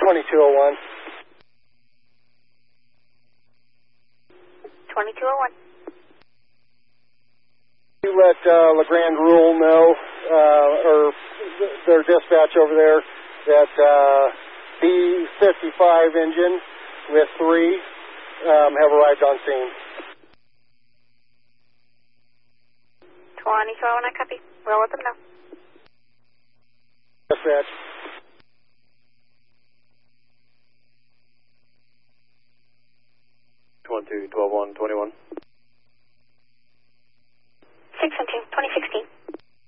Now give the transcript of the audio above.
2201. 2201. You let LeGrand Rural know, or their dispatch over there, that B-55 engine with 3 have arrived on scene. 2201, I copy. We'll let them know. Dispatch. One two 12-1 21. 612 2016.